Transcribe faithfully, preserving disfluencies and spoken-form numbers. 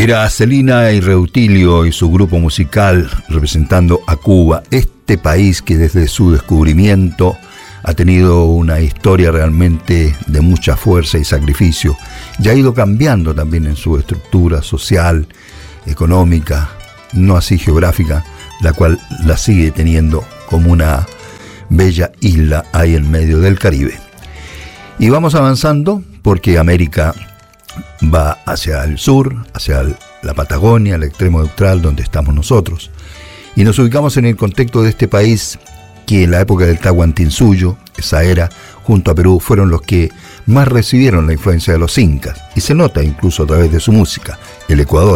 Era Celina y Reutilio y su grupo musical representando a Cuba, este país que desde su descubrimiento ha tenido una historia realmente de mucha fuerza y sacrificio y ha ido cambiando también en su estructura social, económica, no así geográfica, la cual la sigue teniendo como una bella isla ahí en medio del Caribe. Y vamos avanzando porque América va hacia el sur, hacia la Patagonia, el extremo austral donde estamos nosotros. Y nos ubicamos en el contexto de este país que en la época del Tahuantinsuyo, esa era, junto a Perú, fueron los que más recibieron la influencia de los incas. Y se nota incluso a través de su música, el Ecuador.